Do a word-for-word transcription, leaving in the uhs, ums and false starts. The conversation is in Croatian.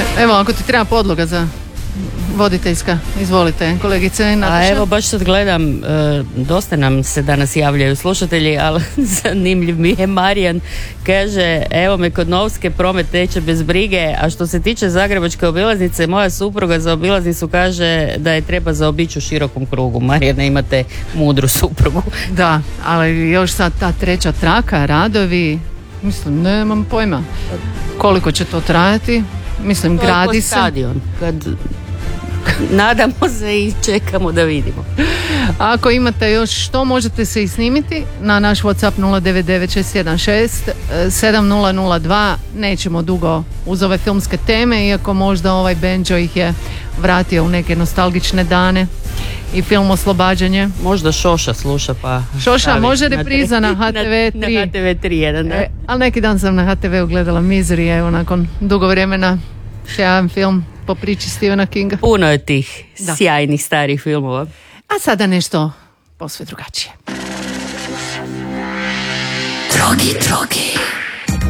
Evo, ako ti treba podloga za voditeljska, izvolite, kolegice Nataša. A evo, baš sad gledam, e, dosta nam se danas javljaju slušatelji, ali zanimljiv mi je Marijan, kaže, evo me kod Novske promet teče bez brige, a što se tiče Zagrebačke obilaznice, moja supruga za obilaznicu kaže da je treba zaobići u širokom krugu. Marijana, imate mudru suprugu. Da, ali još sad ta treća traka, radovi, mislim, nemam pojma koliko će to trajati. Mislim, to gradi je se. Stadion, kad nadamo se i čekamo da vidimo. Ako imate još što, možete se i snimiti na naš WhatsApp nula devet devet šest jedan šest sedam nula nula dva. Nećemo dugo uz ove filmske teme, iako možda ovaj Benjo ih je vratio u neke nostalgične dane i film Oslobađanje. Možda Šoša sluša pa... Šoša, stavi može repriza na ha te ve tri. Na ha te ve tri jedan, da. E, ali neki dan sam na ha te veu gledala Misery, evo nakon dugo vremena sjajan film po priči Stephena Kinga. Puno je tih Da. sjajnih starih filmova. A sada nešto posve drugačije. Drogi, drogi.